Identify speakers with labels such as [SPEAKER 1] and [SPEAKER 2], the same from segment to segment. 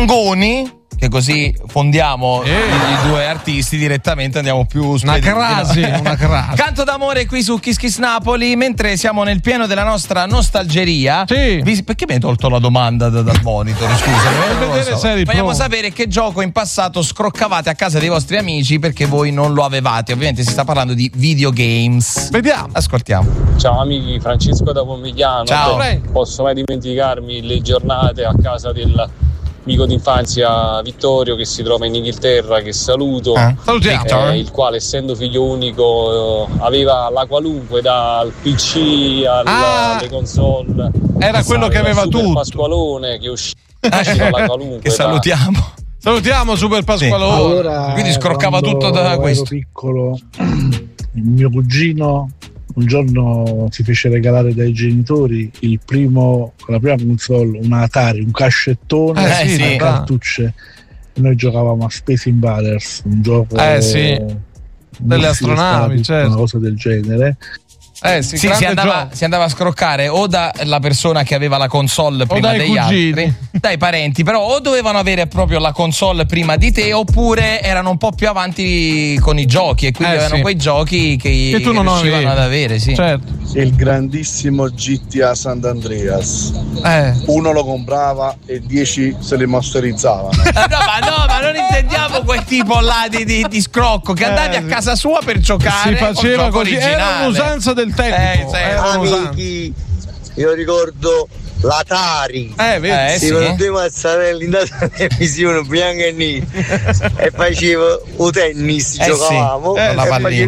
[SPEAKER 1] Mangoni, che così fondiamo i due artisti direttamente, andiamo più
[SPEAKER 2] una crasi.
[SPEAKER 1] Canto d'amore qui su Kiss Kiss Napoli, mentre siamo nel pieno della nostra nostalgeria.
[SPEAKER 2] Sì.
[SPEAKER 1] Perché mi hai tolto la domanda dal monitor? Scusa, vogliamo sapere che gioco in passato scroccavate a casa dei vostri amici perché voi non lo avevate. Ovviamente si sta parlando di videogames.
[SPEAKER 2] Vediamo,
[SPEAKER 1] ascoltiamo.
[SPEAKER 3] Ciao amici, Francesco da Pomigliano.
[SPEAKER 1] Ciao.
[SPEAKER 3] Posso mai dimenticarmi le giornate a casa del amico d'infanzia Vittorio, che si trova in Inghilterra, che saluto,
[SPEAKER 2] salutiamo,
[SPEAKER 3] il quale, essendo figlio unico, aveva la qualunque, dal PC alle console.
[SPEAKER 2] Era quello che aveva
[SPEAKER 3] Super
[SPEAKER 2] tutto.
[SPEAKER 3] Pasqualone che usciva la qualunque.
[SPEAKER 1] Che salutiamo.
[SPEAKER 2] Salutiamo Super Pasqualone.
[SPEAKER 4] Allora,
[SPEAKER 1] quindi scroccava tutto da questo.
[SPEAKER 4] Ero piccolo, il mio cugino un giorno si fece regalare dai genitori la prima console, un Atari, un cascettone di cartucce, e noi giocavamo a Space Invaders, un gioco
[SPEAKER 2] delle astronavi, certo,
[SPEAKER 4] una cosa del genere.
[SPEAKER 1] Si andava a scroccare o dalla persona che aveva la console prima degli
[SPEAKER 2] cugini.
[SPEAKER 1] altri, dai parenti, però o dovevano avere proprio la console prima di te, oppure erano un po' più avanti con i giochi e quindi avevano quei giochi che tu non riuscivano ad avere.
[SPEAKER 2] Certo.
[SPEAKER 5] Il grandissimo GTA Sant'Andreas. Uno lo comprava e 10 se li masterizzavano.
[SPEAKER 1] ma non intendiamo quel tipo là di scrocco che andavi a casa sua per giocare.
[SPEAKER 2] Si faceva così,
[SPEAKER 1] originale.
[SPEAKER 2] era un'usanza del tempo.
[SPEAKER 6] Amici, io ricordo l'Atari.
[SPEAKER 2] Vedi?
[SPEAKER 6] Due mazzarelli in la televisione bianca e nera e facevo o tennis, giocavamo
[SPEAKER 1] la pallina.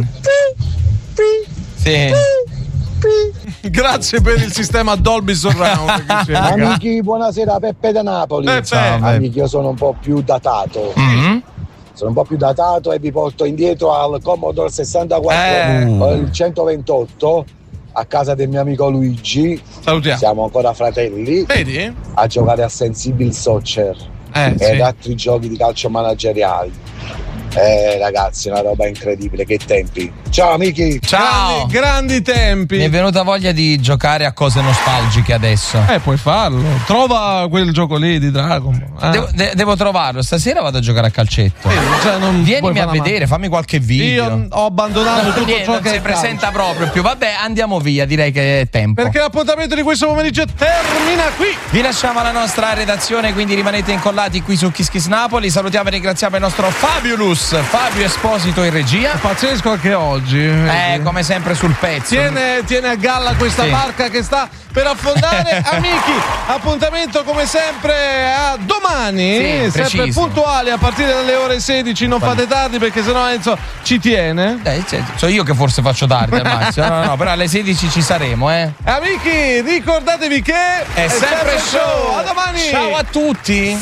[SPEAKER 2] Grazie per il sistema Dolby Surround.
[SPEAKER 7] Amici, buonasera, Peppe da Napoli.
[SPEAKER 2] Ciao,
[SPEAKER 7] amici, io sono un po' più datato. Sono un po' più datato e vi porto indietro al Commodore 64, il 128, a casa del mio amico Luigi.
[SPEAKER 2] Salutiamo.
[SPEAKER 7] Siamo ancora fratelli.
[SPEAKER 2] Vedi?
[SPEAKER 7] A giocare a Sensible Soccer ed altri giochi di calcio manageriali. Ragazzi, una roba incredibile, che tempi. Ciao amici.
[SPEAKER 1] Ciao.
[SPEAKER 2] Grandi tempi.
[SPEAKER 1] Mi è venuta voglia di giocare a cose nostalgiche adesso.
[SPEAKER 2] Puoi farlo. Trova quel gioco lì di Dragon Ball.
[SPEAKER 1] Devo trovarlo. Stasera vado a giocare a calcetto. Vienimi a vedere, fammi qualche video.
[SPEAKER 2] Io ho abbandonato tutto ciò che
[SPEAKER 1] si presenta proprio più. Vabbè, andiamo via, direi che è tempo.
[SPEAKER 2] Perché l'appuntamento di questo pomeriggio termina qui.
[SPEAKER 1] Vi lasciamo alla nostra redazione, quindi rimanete incollati qui su Kiss Kiss Napoli. Salutiamo e ringraziamo il nostro Fabulous Fabio Esposito in regia.
[SPEAKER 2] Pazzesco anche oggi.
[SPEAKER 1] Come sempre sul pezzo.
[SPEAKER 2] Tiene a galla questa barca che sta per affondare. Amici, appuntamento come sempre a domani, sempre puntuali a partire dalle ore 16. Non fate tardi perché sennò Enzo ci tiene.
[SPEAKER 1] So io che forse faccio tardi al massimo. No, però alle 16 ci saremo,
[SPEAKER 2] Amici, ricordatevi che
[SPEAKER 1] è sempre show.
[SPEAKER 2] A domani.
[SPEAKER 1] Ciao a tutti.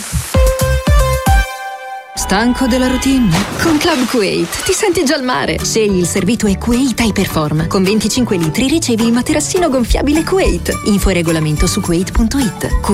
[SPEAKER 8] Stanco della routine? Con Club Kuwait ti senti già al mare. Scegli il servito e Kuwait Hyperform. Con 25 litri ricevi il materassino gonfiabile Kuwait. Info e regolamento su kuwait.it.